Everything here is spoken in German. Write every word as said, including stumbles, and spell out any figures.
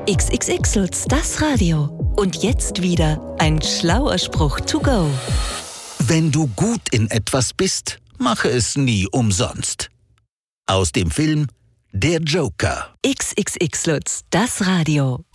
XXX-Lutz, das Radio. Und jetzt wieder ein schlauer Spruch to go. Wenn du gut in etwas bist, mache es nie umsonst. Aus dem Film Der Joker. XXX-Lutz, das Radio.